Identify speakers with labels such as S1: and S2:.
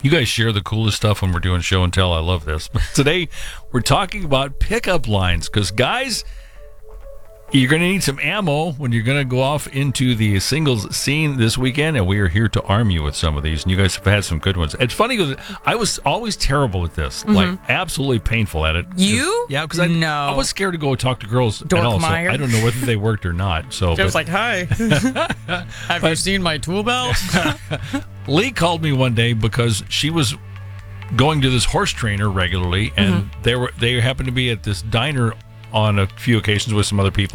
S1: You guys share the coolest stuff when we're doing show and tell. I love this. But today, we're talking about pickup lines because, guys, you're going to need some ammo when you're going to go off into the singles scene this weekend, and we are here to arm you with some of these. And you guys have had some good ones. It's funny because I was always terrible at this, like absolutely painful at it.
S2: You?
S1: Yeah, because I was scared to go talk to girls at all. So I don't know whether they worked or not. So
S3: Jeff's like, hi. Have you seen my tool belt?
S1: Lee called me one day because she was going to this horse trainer regularly, and they happened to be at this diner on a few occasions with some other people.